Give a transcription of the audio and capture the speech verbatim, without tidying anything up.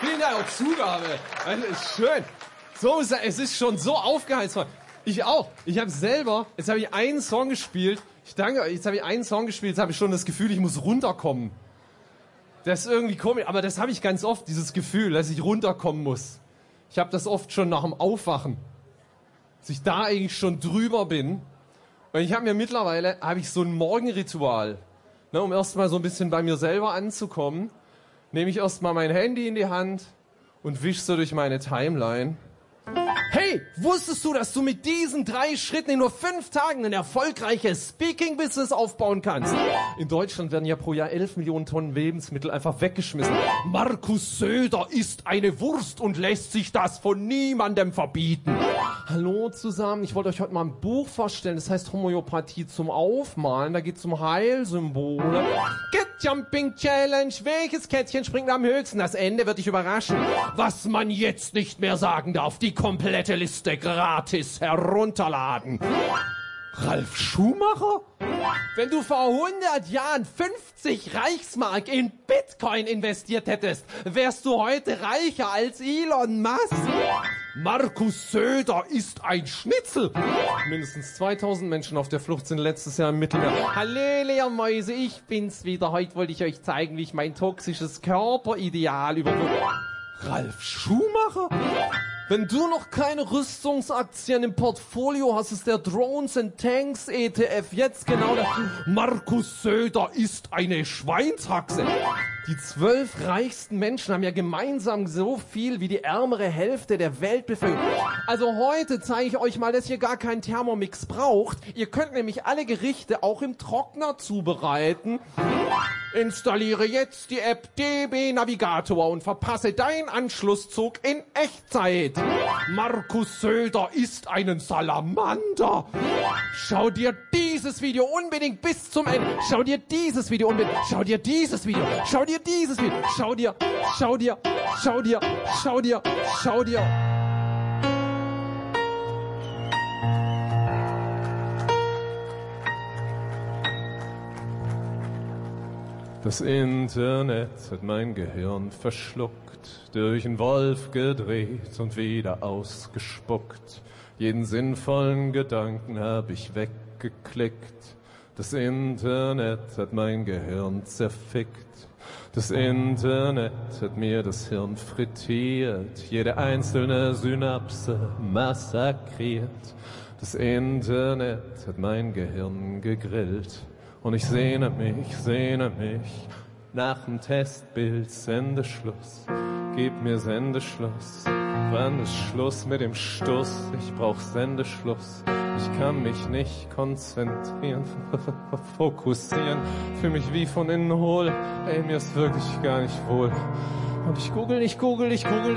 vielen Dank, auch Zugabe. Das ist schön. So ist es ist schon so aufgeheizt. Ich auch. Ich habe selber, jetzt habe ich einen Song gespielt. Ich danke euch, jetzt habe ich einen Song gespielt, jetzt habe ich schon das Gefühl, ich muss runterkommen. Das ist irgendwie komisch, aber das habe ich ganz oft, dieses Gefühl, dass ich runterkommen muss. Ich habe das oft schon nach dem Aufwachen. Dass ich da eigentlich schon drüber bin. Und ich habe mir mittlerweile, habe ich so ein Morgenritual. Ne, um erstmal so ein bisschen bei mir selber anzukommen, nehme ich erstmal mein Handy in die Hand und wisch so durch meine Timeline. Hey, wusstest du, dass du mit diesen drei Schritten in nur fünf Tagen ein erfolgreiches Speaking-Business aufbauen kannst? In Deutschland werden ja pro Jahr elf Millionen Tonnen Lebensmittel einfach weggeschmissen. Markus Söder isst eine Wurst und lässt sich das von niemandem verbieten. Hallo zusammen, ich wollte euch heute mal ein Buch vorstellen, das heißt Homöopathie zum Aufmalen, da geht es um Heilsymbole. Get Jumping Challenge, welches Kätzchen springt am höchsten? Das Ende wird dich überraschen. Was man jetzt nicht mehr sagen darf, die komplette Liste gratis herunterladen. Ralf Schumacher? Wenn du vor hundert Jahren fünfzig Reichsmark in Bitcoin investiert hättest, wärst du heute reicher als Elon Musk. Markus Söder ist ein Schnitzel. Mindestens zweitausend Menschen auf der Flucht sind letztes Jahr im Mittelmeer. Halleluja, Mäuse, ich bin's wieder. Heute wollte ich euch zeigen, wie ich mein toxisches Körperideal überwinde. Ralf Schumacher? Wenn du noch keine Rüstungsaktien im Portfolio hast, ist der Drones and Tanks E T F jetzt genau der... Markus Söder ist eine Schweinshaxe. Die zwölf reichsten Menschen haben ja gemeinsam so viel wie die ärmere Hälfte der Weltbevölkerung. Also heute zeige ich euch mal, dass ihr gar keinen Thermomix braucht. Ihr könnt nämlich alle Gerichte auch im Trockner zubereiten. Installiere jetzt die App D B Navigator und verpasse deinen Anschlusszug in Echtzeit. Markus Söder ist einen Salamander. Schau dir dieses Video unbedingt bis zum Ende. Schau dir dieses Video unbedingt. Schau dir dieses Video. Schau dir dieses Video. Schau dir, schau dir, schau dir, schau dir, schau dir. Das Internet hat mein Gehirn verschluckt, durch einen Wolf gedreht und wieder ausgespuckt. Jeden sinnvollen Gedanken hab ich weggeklickt. Das Internet hat mein Gehirn zerfickt. Das Internet hat mir das Hirn frittiert, jede einzelne Synapse massakriert. Das Internet hat mein Gehirn gegrillt. Und ich sehne mich, sehne mich nach dem Testbild. Sendeschluss, gib mir Sendeschluss. Wann ist Schluss mit dem Stuss? Ich brauch Sendeschluss. Ich kann mich nicht konzentrieren, fokussieren. Fühl mich wie von innen hohl. Ey, mir ist wirklich gar nicht wohl. Und ich google, ich google, ich google,